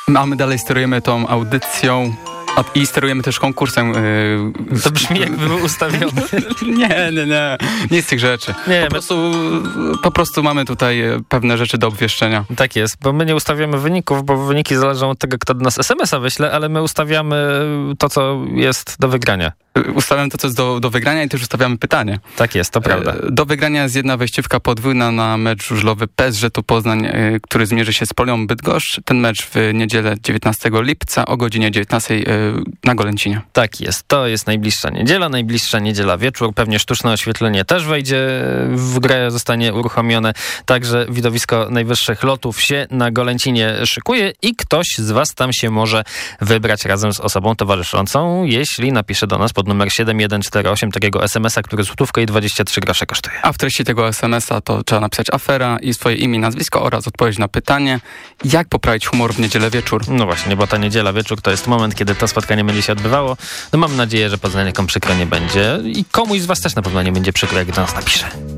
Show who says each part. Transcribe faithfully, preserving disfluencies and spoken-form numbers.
Speaker 1: A my dalej sterujemy tą audycją a, i sterujemy też konkursem. Yy,
Speaker 2: to brzmi jakby był ustawiony.
Speaker 1: nie, nie, nie. Nie z tych rzeczy. Nie, po, my... prostu, po prostu mamy tutaj pewne rzeczy do obwieszczenia.
Speaker 2: Tak jest, bo my nie ustawiamy wyników, bo wyniki zależą od tego, kto do nas es em es a wyśle, ale my ustawiamy to, co jest do wygrania.
Speaker 1: Ustawiamy to, co jest do, do wygrania i też ustawiamy pytanie.
Speaker 2: Tak jest, to prawda.
Speaker 1: Do wygrania jest jedna wejściówka podwójna na mecz żużlowy P S G-u Poznań, który zmierzy się z Polią Bydgoszcz. Ten mecz w niedzielę dziewiętnastego lipca o godzinie dziewiętnastej na Golęcinie.
Speaker 2: Tak jest, to jest najbliższa niedziela, najbliższa niedziela wieczór. Pewnie sztuczne oświetlenie też wejdzie w grę, zostanie uruchomione. Także widowisko najwyższych lotów się na Golęcinie szykuje i ktoś z was tam się może wybrać razem z osobą towarzyszącą, jeśli napisze do nas pod numer siedem jeden cztery osiem takiego es em es a, który złotówkę i dwadzieścia trzy grosze kosztuje.
Speaker 1: A w treści tego es em es a to trzeba napisać afera i swoje imię, nazwisko oraz odpowiedź na pytanie, jak poprawić humor w niedzielę wieczór.
Speaker 2: No właśnie, bo ta niedziela wieczór to jest moment, kiedy to spotkanie będzie się odbywało. No mam nadzieję, że Poznaniakom przykro nie będzie i komuś z was też na pewno nie będzie przykro, jak do nas napisze.